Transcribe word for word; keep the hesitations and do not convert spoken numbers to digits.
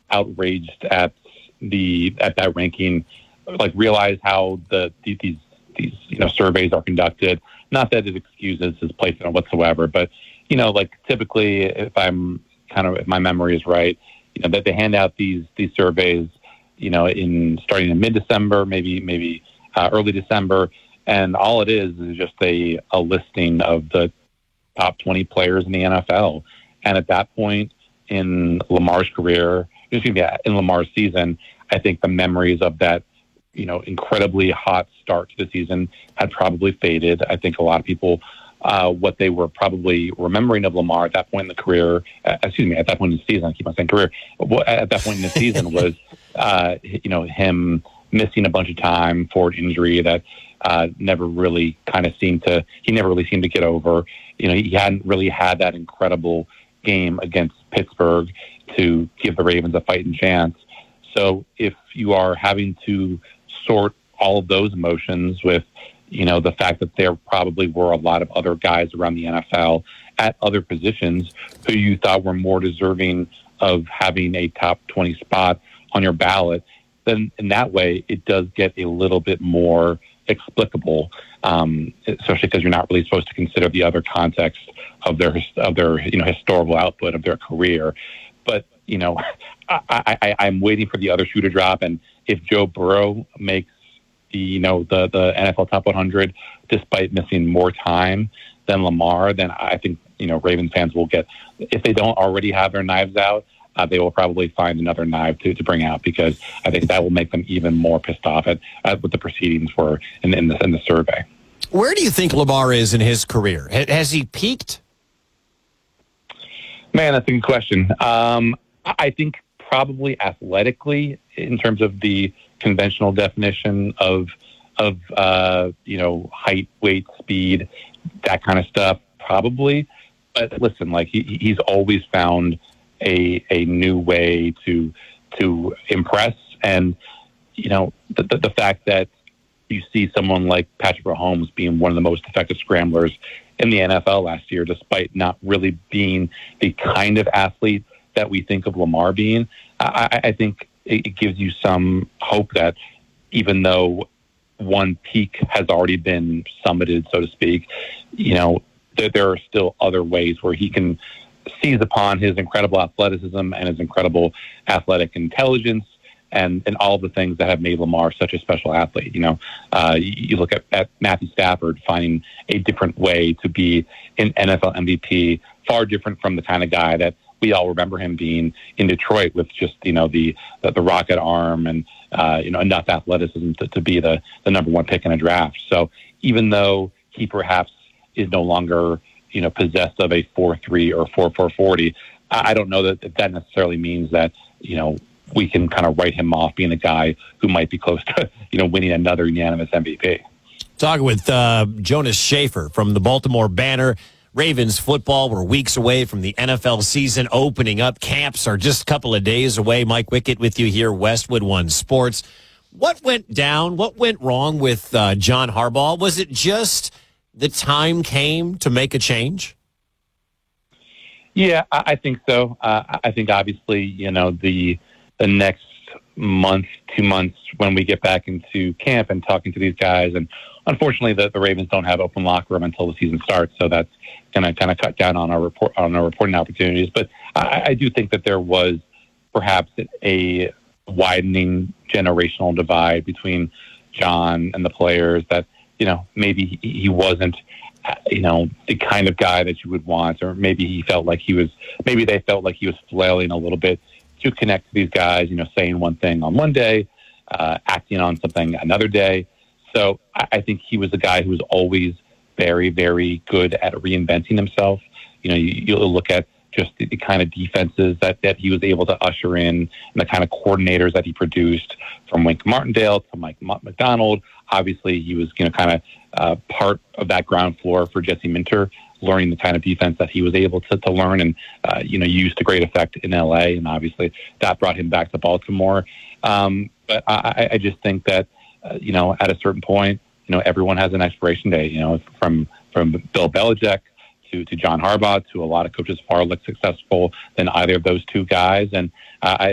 outraged at the at that ranking, like realize how the these these you know surveys are conducted. Not that it excuses his placement whatsoever, but you know, like typically, if I'm kind of if my memory is right, you know that they hand out these these surveys, you know, in starting in mid-December, maybe maybe uh, early December, and all it is is just a a listing of the top twenty players in the N F L. And at that point in Lamar's career, excuse me, in Lamar's season, I think the memories of that, you know, incredibly hot start to the season had probably faded. I think a lot of people, uh, what they were probably remembering of Lamar at that point in the career, uh, excuse me, at that point in the season, I keep on saying career, at that point in the season was, uh, you know, him missing a bunch of time for an injury that uh, never really kind of seemed to, he never really seemed to get over. You know, he hadn't really had that incredible game against Pittsburgh to give the Ravens a fighting chance. So if you are having to sort all of those emotions with, you know, the fact that there probably were a lot of other guys around the N F L at other positions who you thought were more deserving of having a top twenty spot on your ballot, then in that way it does get a little bit more explicable, um, especially because you're not really supposed to consider the other context of their of their you know historical output of their career. But you know, I, I, I'm waiting for the other shoe to drop, and if Joe Burrow makes the you know the the N F L top one hundred despite missing more time than Lamar, then I think you know Ravens fans will get, if they don't already have their knives out, uh, they will probably find another knife to, to bring out, because I think that will make them even more pissed off at, at what the proceedings were in, in the in the survey. Where do you think Lamar is in his career? Has he peaked? Man, that's a good question. Um, I think probably athletically, in terms of the conventional definition of of uh, you know height, weight, speed, that kind of stuff, probably. But listen, like he, he's always found a a new way to to impress, and you know the, the the fact that you see someone like Patrick Mahomes being one of the most effective scramblers in the N F L last year, despite not really being the kind of athlete that we think of Lamar being. I, I think it, it gives you some hope that even though one peak has already been summited, so to speak, you know, there, there are still other ways where he can seize upon his incredible athleticism and his incredible athletic intelligence and, and all the things that have made Lamar such a special athlete. You know, uh, you, you look at, at Matthew Stafford finding a different way to be an N F L M V P, far different from the kind of guy that we all remember him being in Detroit, with just, you know, the, the, the rocket arm and, uh, you know, enough athleticism to, to be the, the number one pick in a draft. So even though he perhaps is no longer, you know, possessed of a four three or four four forty, I don't know that that necessarily means that, you know, we can kind of write him off being a guy who might be close to, you know, winning another unanimous M V P. Talking with uh, Jonas Shaffer from the Baltimore Banner. Ravens football, we're weeks away from the N F L season opening up. Camps are just a couple of days away. Mike Wickett with you here, Westwood One Sports. What went down? What went wrong with uh, John Harbaugh? Was it just the time came to make a change? Yeah, I, I think so. Uh, I think obviously, you know, the the next month, two months when we get back into camp and talking to these guys, and unfortunately the, the Ravens don't have open locker room until the season starts, so that's going to kind of cut down on our report on our reporting opportunities. But I, I do think that there was perhaps a widening generational divide between John and the players, that, you know, maybe he, he wasn't, you know, the kind of guy that you would want, or maybe he felt like he was, maybe they felt like he was flailing a little bit to connect to these guys, you know, saying one thing on one day, uh, acting on something another day. So I, I think he was a guy who was always very, very good at reinventing himself. You know, you, you'll look at just the, the kind of defenses that, that he was able to usher in, and the kind of coordinators that he produced, from Wink Martindale to Mike McDonald. Obviously, he was, you know, kind of uh, part of that ground floor for Jesse Minter, learning the kind of defense that he was able to, to learn and, uh, you know, use to great effect in L A. And obviously that brought him back to Baltimore. Um, but I, I just think that, uh, you know, at a certain point, you know, everyone has an expiration date, you know, from, from Bill Belichick to, to John Harbaugh, to a lot of coaches far less successful than either of those two guys. And uh, I